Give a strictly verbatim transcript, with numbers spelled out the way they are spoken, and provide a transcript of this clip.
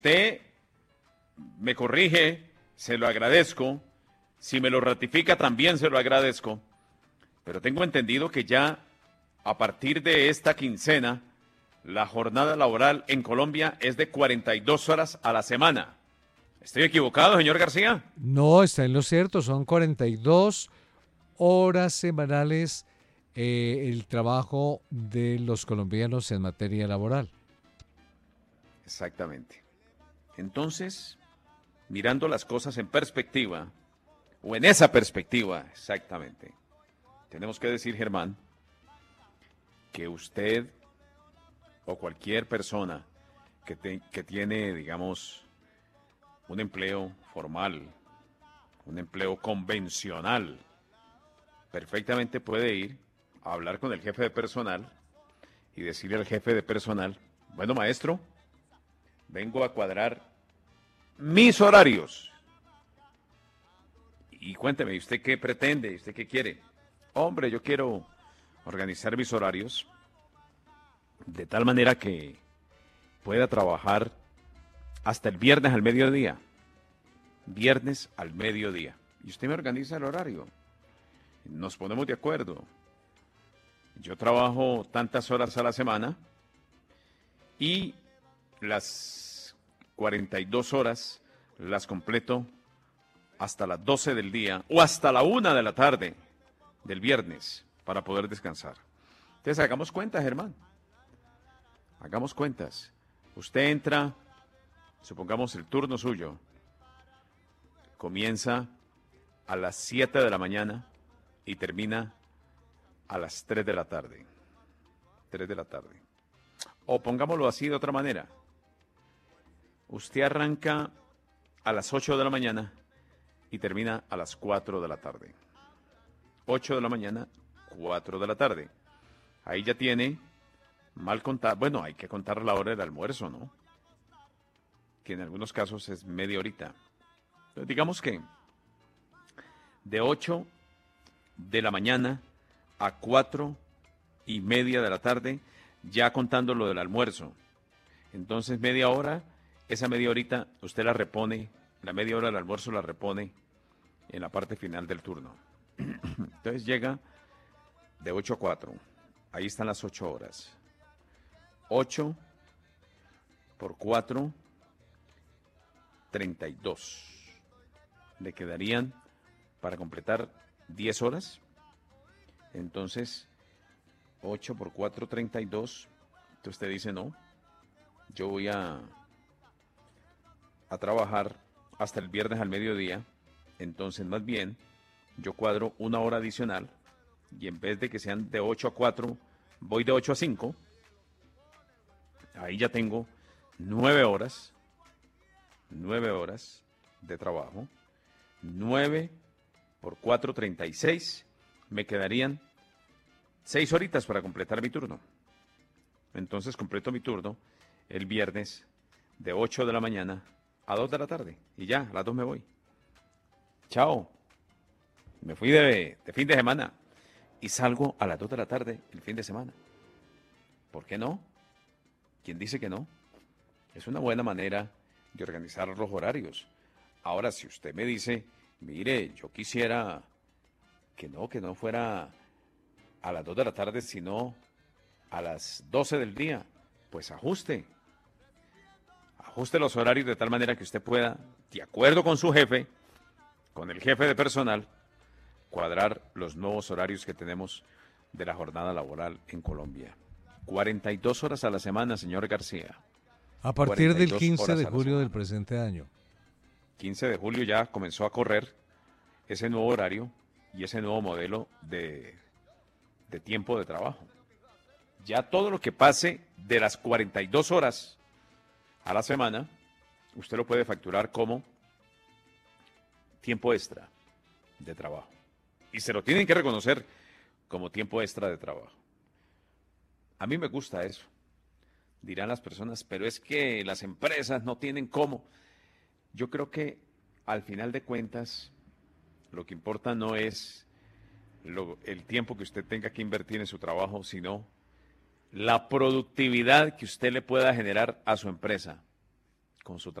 usted me corrige, se lo agradezco. Si me lo ratifica, también se lo agradezco. Pero tengo entendido que ya a partir de esta quincena, la jornada laboral en Colombia es de cuarenta y dos horas a la semana. ¿Estoy equivocado, señor García? No, está en lo cierto, son cuarenta y dos horas semanales eh, el trabajo de los colombianos en materia laboral. Exactamente. Entonces, mirando las cosas en perspectiva, o en esa perspectiva, exactamente, tenemos que decir, Germán, que usted o cualquier persona que, te, que tiene, digamos, un empleo formal, un empleo convencional, perfectamente puede ir a hablar con el jefe de personal y decirle al jefe de personal, bueno, maestro, vengo a cuadrar mis horarios. Y cuénteme, ¿usted qué pretende? ¿Usted qué quiere? Hombre, yo quiero organizar mis horarios de tal manera que pueda trabajar hasta el viernes al mediodía. Viernes al mediodía. Y usted me organiza el horario. Nos ponemos de acuerdo. Yo trabajo tantas horas a la semana y las cuarenta y dos horas las completo hasta las doce del día o hasta la una de la tarde del viernes para poder descansar. Entonces hagamos cuentas, Germán. Hagamos cuentas. Usted entra, supongamos el turno suyo, comienza a las siete de la mañana y termina a las tres de la tarde. tres de la tarde. O pongámoslo así de otra manera. Usted arranca a las ocho de la mañana y termina a las cuatro de la tarde. ocho de la mañana, cuatro de la tarde. Ahí ya tiene, mal contar, bueno, hay que contar la hora del almuerzo, ¿no? Que en algunos casos es media horita. Entonces, digamos que de ocho de la mañana a cuatro y media de la tarde, ya contando lo del almuerzo. Entonces, media hora, esa media horita usted la repone, la media hora del almuerzo la repone en la parte final del turno. Entonces llega de ocho a cuatro. Ahí están las ocho horas. ocho por cuatro, treinta y dos. Le quedarían para completar diez horas. Entonces, ocho por cuatro, treinta y dos. Entonces usted dice, no, yo voy a, a trabajar hasta el viernes al mediodía. Entonces, más bien, yo cuadro una hora adicional y en vez de que sean de ocho a cuatro, voy de ocho a cinco. Ahí ya tengo nueve horas, nueve horas de trabajo. nueve por cuatro, treinta y seis. Me quedarían seis horitas para completar mi turno. Entonces completo mi turno el viernes de ocho de la mañana a dos de la tarde. Y ya, a las dos me voy. Chao. Me fui de, de fin de semana y salgo a las dos de la tarde el fin de semana. ¿Por qué no? ¿Quién dice que no? Es una buena manera de organizar los horarios. Ahora, si usted me dice, mire, yo quisiera que no, que no fuera a las dos de la tarde, sino a las doce del día, pues ajuste. Ajuste los horarios de tal manera que usted pueda, de acuerdo con su jefe, con el jefe de personal, cuadrar los nuevos horarios que tenemos de la jornada laboral en Colombia. cuarenta y dos horas a la semana, señor García. A partir del cuarenta y dos quince de horas a la julio del semana. presente año. quince de julio ya comenzó a correr ese nuevo horario y ese nuevo modelo de, de tiempo de trabajo. Ya todo lo que pase de las cuarenta y dos horas a la semana, usted lo puede facturar como tiempo extra de trabajo. Y se lo tienen que reconocer como tiempo extra de trabajo. A mí me gusta eso. Dirán las personas, pero es que las empresas no tienen cómo. Yo creo que al final de cuentas, lo que importa no es lo, el tiempo que usted tenga que invertir en su trabajo, sino la productividad que usted le pueda generar a su empresa. con su